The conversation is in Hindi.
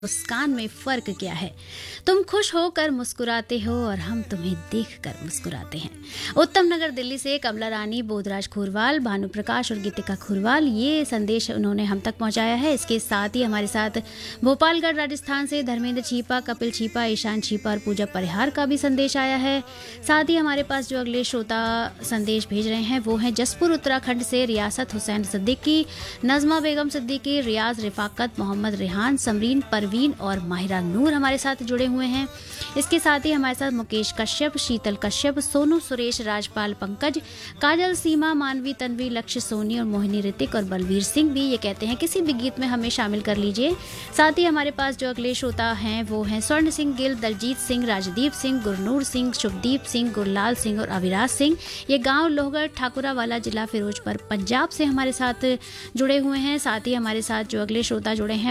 मुस्कान में फर्क क्या है। तुम खुश होकर मुस्कुराते हो और हम तुम्हें देखकर मुस्कुराते हैं। उत्तम नगर दिल्ली से कमला रानी, बोधराज खुरवाल, भानु प्रकाश और गीतिका खुरवाल ये संदेश उन्होंने हम तक पहुंचाया है। इसके साथ ही हमारे साथ भोपालगढ़ राजस्थान से धर्मेंद्र छीपा, कपिल छीपा, ईशान छीपा और पूजा परिहार का भी संदेश आया है। साथ ही हमारे पास जो अगले श्रोता संदेश भेज रहे हैं वो हैं जसपुर उत्तराखंड से रियासत हुसैन सिद्दीकी, नजमा बेगम सिद्दीकी, रियाज रिफाकत, मोहम्मद रेहान, समरीन परवीन और माहिरा नूर हमारे साथ जुड़े हुए हैं। इसके साथ ही हमारे साथ मुकेश कश्यप, शीतल कश्यप, सोनू सुरेश, राजपाल पंकज, काजल सीमा, मानवी तन्वी, लक्ष्य सोनी और मोहिनी ऋतिक और बलवीर सिंह भी ये कहते हैं किसी भी गीत में हमें शामिल कर लीजिए। साथ ही हमारे पास जो अगले श्रोता हैं वो हैं स्वर्ण सिंह गिल, दलजीत सिंह, राजदीप सिंह, गुरनूर सिंह, शुभदीप सिंह, गुरलाल सिंह और अविराज सिंह। ये गांव लोहगढ़ ठाकुरा वाला जिला फिरोजपुर पंजाब से हमारे साथ जुड़े हुए हैं। साथ ही हमारे साथ जो अगले श्रोता जुड़े हैं